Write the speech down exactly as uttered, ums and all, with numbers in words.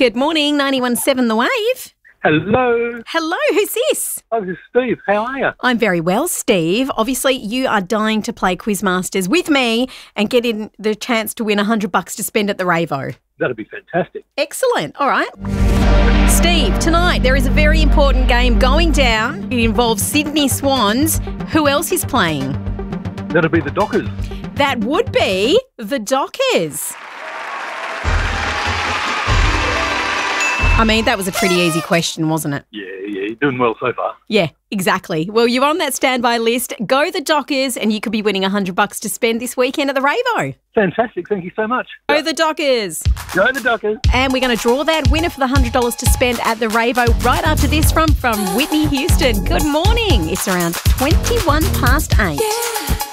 Good morning, ninety-one point seven The Wave. Hello. Hello, who's this? Oh, this is Steve. How are you? I'm very well, Steve. Obviously, you are dying to play Quizmasters with me and get in the chance to win one hundred bucks to spend at the Ravo. That'd be fantastic. Excellent. All right. Steve, tonight there is a very important game going down. It involves Sydney Swans. Who else is playing? That'd be the Dockers. That would be the Dockers. I mean, that was a pretty easy question, wasn't it? Yeah, yeah, you're doing well so far. Yeah, exactly. Well, you're on that standby list. Go the Dockers and you could be winning one hundred bucks to spend this weekend at the Ravo. Fantastic. Thank you so much. Go the Dockers. Go the Dockers. And we're going to draw that winner for the one hundred dollars to spend at the Ravo right after this from, from Whitney Houston. Good morning. It's around twenty-one past eight. Yeah.